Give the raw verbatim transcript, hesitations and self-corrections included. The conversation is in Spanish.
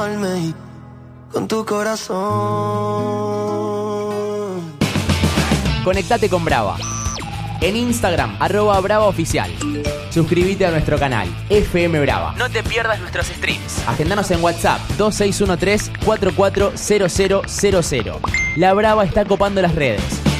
Con tu corazón. Conectate con Brava. En Instagram, arroba Brava Oficial. Suscríbete a nuestro canal, F M Brava. No te pierdas nuestros streams. Agendanos en WhatsApp, dos seis uno tres, cuatro cuatro cero cero cero cero. La Brava está copando las redes.